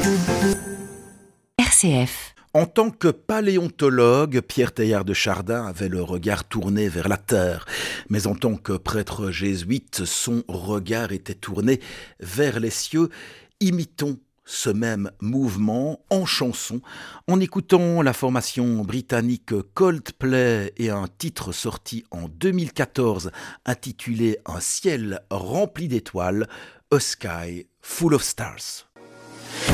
RCF. En tant que paléontologue, Pierre Teilhard de Chardin avait le regard tourné vers la terre. Mais en tant que prêtre jésuite, son regard était tourné vers les cieux. Imitons ce même mouvement en chanson, en écoutant la formation britannique Coldplay et un titre sorti en 2014 intitulé « Un ciel rempli d'étoiles », A Sky Full of Stars.